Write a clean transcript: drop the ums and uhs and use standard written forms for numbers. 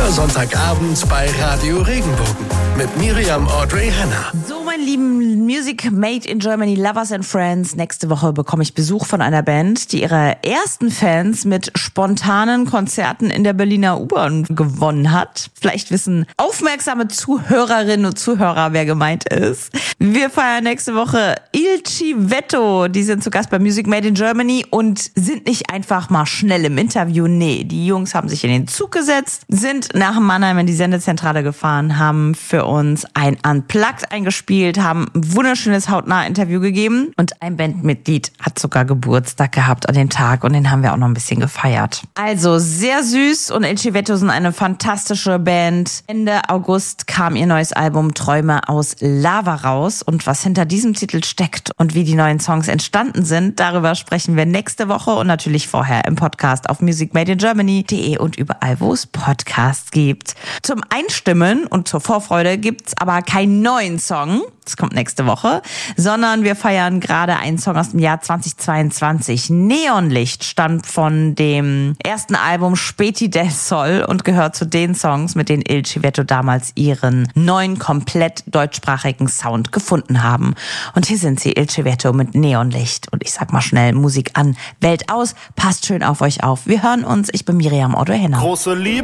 Jeder Sonntagabend bei Radio Regenbogen mit Miriam Audrey Hanna. So, meine lieben Music Made in Germany Lovers and Friends. Nächste Woche bekomme ich Besuch von einer Band, die ihre ersten Fans mit spontanen Konzerten in der Berliner U-Bahn gewonnen hat. Vielleicht wissen aufmerksame Zuhörerinnen und Zuhörer, wer gemeint ist. Wir feiern nächste Woche Il Civetto. Die sind zu Gast bei Music Made in Germany und sind nicht einfach mal schnell im Interview. Nee, die Jungs haben sich in den Zug gesetzt, sind nach Mannheim in die Sendezentrale gefahren, haben für uns ein Unplugged eingespielt, haben ein wunderschönes Hautnah-Interview gegeben und ein Bandmitglied hat sogar Geburtstag gehabt an dem Tag und den haben wir auch noch ein bisschen gefeiert. Also sehr süß und Il Civetto sind eine fantastische Band. Ende August kam ihr neues Album Träume aus Lava raus und was hinter diesem Titel steckt und wie die neuen Songs entstanden sind, darüber sprechen wir nächste Woche und natürlich vorher im Podcast auf musicmadeingermany.de und überall, wo es Podcasts gibt. Zum Einstimmen und zur Vorfreude gibt's aber keinen neuen Song, das kommt nächste Woche, sondern wir feiern gerade einen Song aus dem Jahr 2022. Neonlicht stammt von dem ersten Album Späti del Sol und gehört zu den Songs, mit denen Il Civetto damals ihren neuen, komplett deutschsprachigen Sound gefunden haben. Und hier sind sie, Il Civetto mit Neonlicht. Und ich sag mal schnell, Musik an, Welt aus, passt schön auf euch auf. Wir hören uns, ich bin Miriam Audrey Hanna. Große Liebe.